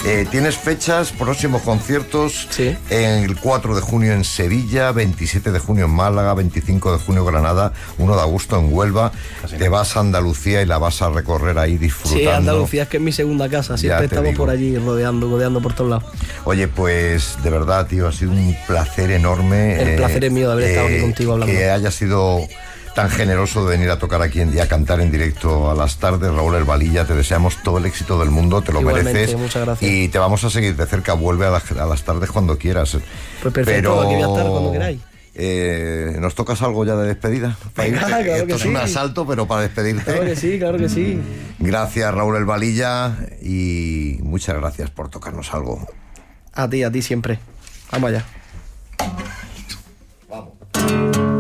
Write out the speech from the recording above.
Tienes fechas, próximos conciertos. Sí. El 4 de junio en Sevilla, 27 de junio en Málaga, 25 de junio en Granada, 1 de agosto en Huelva. Te vas a Andalucía y la vas a recorrer ahí disfrutando. Sí, Andalucía es que es mi segunda casa. Siempre estamos por allí rodeando por todos lados. Oye, pues de verdad, tío, ha sido un placer enorme. El placer es mío de haber estado aquí contigo hablando. Que haya sido tan generoso de venir a tocar aquí y a cantar en directo a las tardes. Raúl El Valilla, te deseamos todo el éxito del mundo, te lo mereces. Muchas gracias. Y te vamos a seguir de cerca, vuelve a las tardes cuando quieras. Pues perfecto, aquí voy a estar cuando queráis. ¿Nos tocas algo ya de despedida? Venga, claro que Esto es sí. un asalto, pero para despedirte. Claro que sí. Gracias, Raúl El Valilla, y muchas gracias por tocarnos algo. A ti siempre. Vamos allá.